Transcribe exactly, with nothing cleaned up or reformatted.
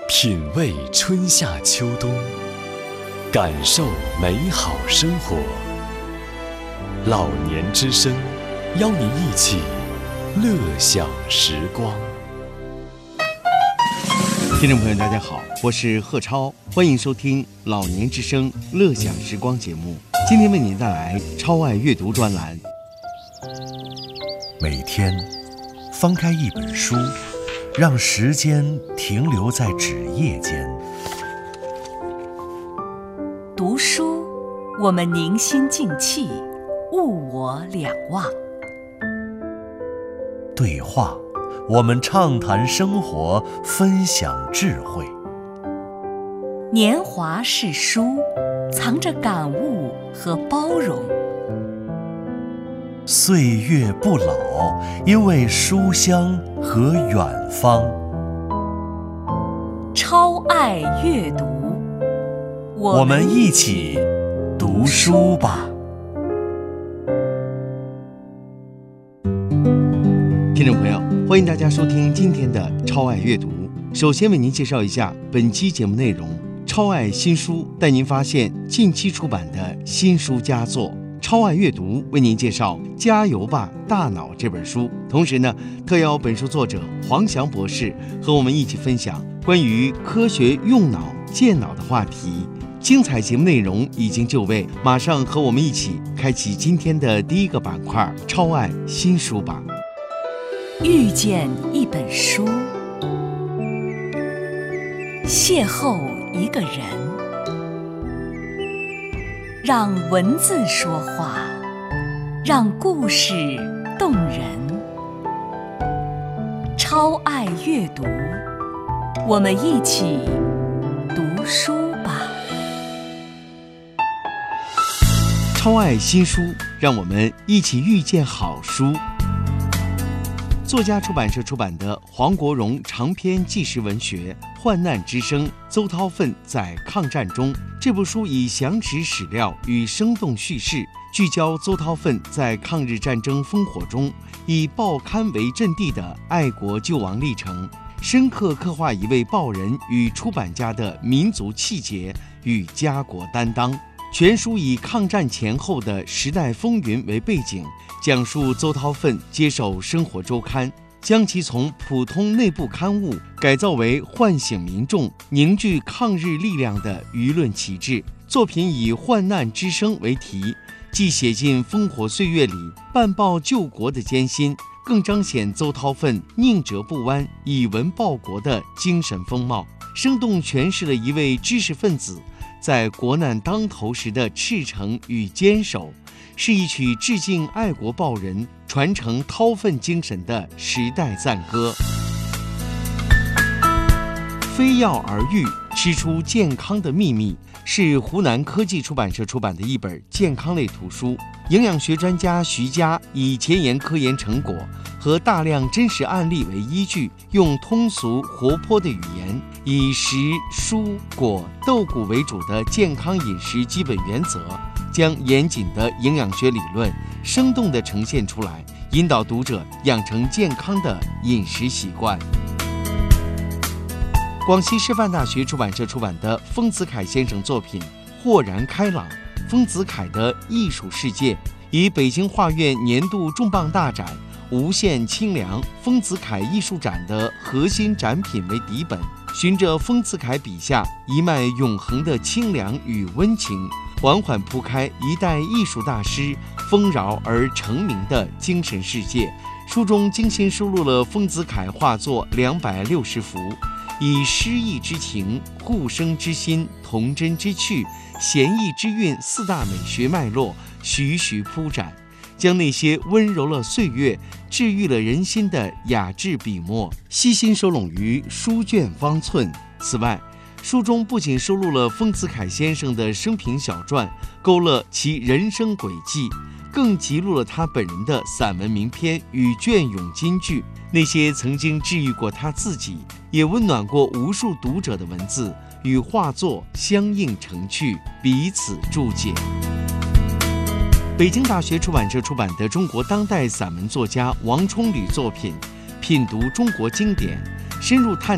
品味春夏秋冬，感受美好生活。老年之声，邀您一起乐享时光。 听众朋友大家好，我是贺超，欢迎收听老年之声乐享时光节目。今天为您带来超爱阅读专栏。 每天翻开一本书，让时间停留在纸页间。 读书，我们凝心静气，物我两忘。 对话，我们畅谈生活，分享智慧。 年华是书，藏着感悟和包容。 岁月不老，因为书香和远方。 超爱阅读， 我们一起读书吧。 听众朋友，欢迎大家收听今天的超爱阅读。首先为您介绍一下本期节目内容。超爱新书带您发现近期出版的新书佳作。超爱阅读为您介绍《加油吧，大脑》这本书，同时呢，特邀本书作者黄翔博士和我们一起分享关于科学用脑、健脑的话题。精彩节目内容已经就位，马上和我们一起开启今天的第一个板块——超爱新书吧。 遇见一本书，邂逅一个人，让文字说话，让故事动人。超爱阅读，我们一起读书吧。 超爱新书，让我们一起遇见好书。作家出版社出版的黄国荣长篇纪实文学《患难之声》，邹韬奋在抗战中。这部书以详实史料与生动叙事，聚焦邹韬奋在抗日战争烽火中以报刊为阵地的爱国救亡历程，深刻刻画一位报人与出版家的民族气节与家国担当。全书以抗战前后的时代风云为背景，讲述邹韬奋接手生活周刊，将其从普通内部刊物改造为唤醒民众、凝聚抗日力量的舆论旗帜。作品以患难之声为题，既写进烽火岁月里办报救国的艰辛，更彰显邹韬奋宁折不弯、以文报国的精神风貌，生动诠释了一位知识分子在国难当头时的赤诚与坚守，是一曲致敬爱国报人、传承韬奋精神的时代赞歌。非药而愈，吃出健康的秘密，是湖南科技出版社出版的一本健康类图书。营养学专家徐佳以前沿科研成果和大量真实案例为依据，用通俗活泼的语言，以食、蔬、果、豆谷为主的健康饮食基本原则，将严谨的营养学理论生动地呈现出来，引导读者养成健康的饮食习惯。广西师范大学出版社出版的丰子恺先生作品《豁然开朗：丰子恺的艺术世界》，以北京画院年度重磅大展无限清凉丰子恺艺术展的核心展品为底本，循着丰子恺笔下一脉永恒的清凉与温情，缓缓铺开一代艺术大师丰饶而成名的精神世界。书中精心收录了丰子恺画作两百六十幅，以诗意之情、互生之心、童真之趣、闲逸之韵四大美学脉络徐徐铺展，将那些温柔了岁月、治愈了人心的雅致笔墨悉心收拢于书卷方寸。此外，书中不仅收录了丰子恺先生的生平小传，勾勒其人生轨迹，更记录了他本人的散文名篇与隽永金句。那些曾经治愈过他自己，也温暖过无数读者的文字与画作相映成趣，彼此注解。北京大学出版社出版的中国当代散文作家王充履作品《品读中国经典》，深入探